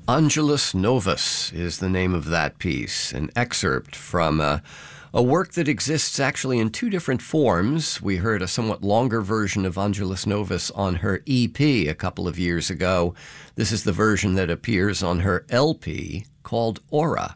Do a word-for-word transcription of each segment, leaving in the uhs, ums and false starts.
Angelus Novus is the name of that piece, an excerpt from a, a work that exists actually in two different forms. We heard a somewhat longer version of Angelus Novus on her E P a couple of years ago. This is the version that appears on her L P called Aura.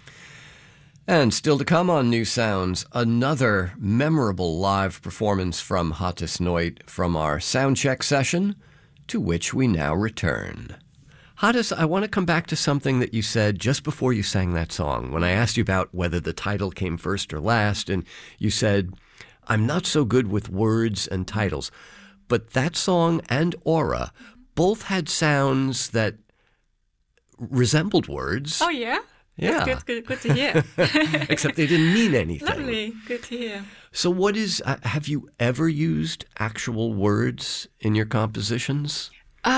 And still to come on New Sounds, another memorable live performance from Hattis Noit from our soundcheck session, to which we now return. Hattis, I want to come back to something that you said just before you sang that song, when I asked you about whether the title came first or last, and you said, I'm not so good with words and titles. But that song and Aura both had sounds that resembled words. Oh, yeah? Yeah. That's good, good, good to hear. Except they didn't mean anything. Lovely. Good to hear. So what is, uh, have you ever used actual words in your compositions?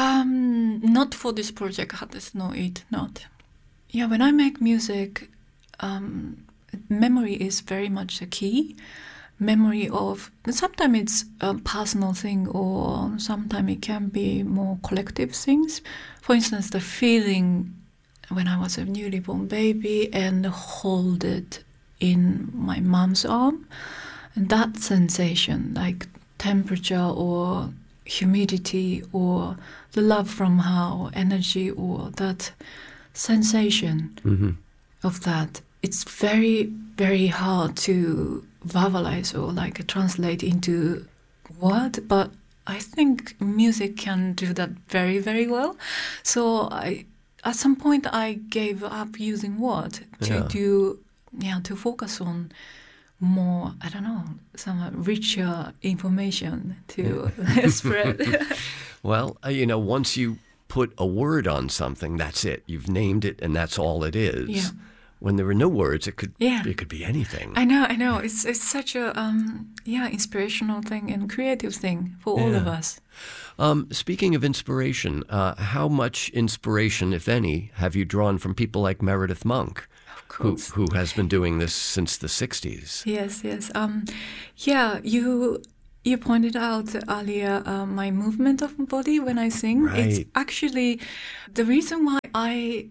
Um, not for this project, Hattis Noit, not. Yeah, when I make music, um, memory is very much a key. Memory of, sometimes it's a personal thing or sometimes it can be more collective things. For instance, the feeling when I was a newly born baby and hold it in my mom's arm. And that sensation, like temperature or humidity or the love from her, energy or that sensation mm-hmm. of that, it's very, very hard to verbalize or like translate into word, but I think music can do that very, very well. So I, at some point I gave up using word to yeah. do, yeah, to focus on more, I don't know, some richer information to spread. Well, uh, you know, once you put a word on something, that's it. You've named it, and that's all it is. Yeah. When there were no words, it could yeah. it could be anything. I know, I know. It's it's such a um, yeah inspirational thing and creative thing for all yeah. of us. Um, speaking of inspiration, uh, how much inspiration, if any, have you drawn from people like Meredith Monk? Who, who has been doing this since the sixties? Yes, yes. Um, yeah, you you pointed out earlier uh, my movement of my body when I sing. Right. It's actually the reason why I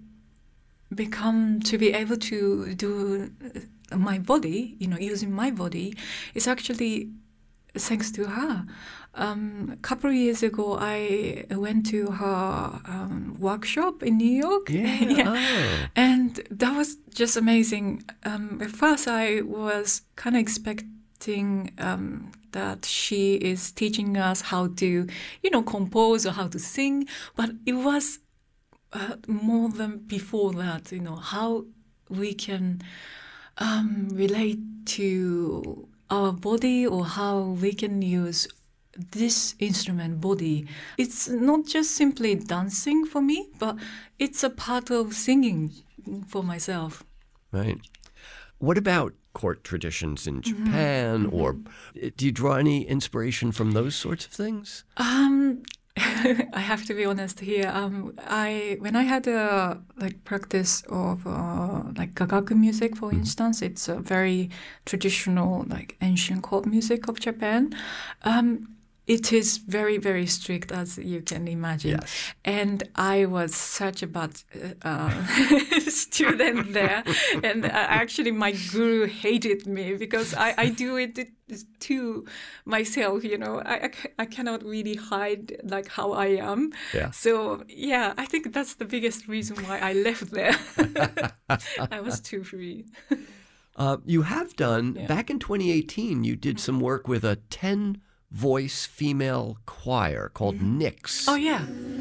become to be able to do my body, you know, using my body, is actually thanks to her. Um, a couple of years ago, I went to her um, workshop in New York. Yeah. yeah. Oh. And that was just amazing. Um, at first, I was kind of expecting um, that she is teaching us how to, you know, compose or how to sing. But it was uh, more than before that, you know, how we can um, relate to our body or how we can use this instrument, body. It's not just simply dancing for me, but it's a part of singing for myself. Right. What about court traditions in Japan, mm-hmm. or do you draw any inspiration from those sorts of things? Um, I have to be honest here. Um, I when I had a like practice of uh, like gagaku music, for mm-hmm. instance, it's a very traditional like ancient court music of Japan. Um, It is very, very strict, as you can imagine. Yes. And I was such a bad uh, student there. And uh, actually, my guru hated me because I, I do it to myself, you know. I, I, I cannot really hide, like, how I am. Yeah. So, yeah, I think that's the biggest reason why I left there. I was too free. Uh, you have done, yeah. back in twenty eighteen, you did some work with a ten voice female choir called mm-hmm. Nyx. Oh, yeah.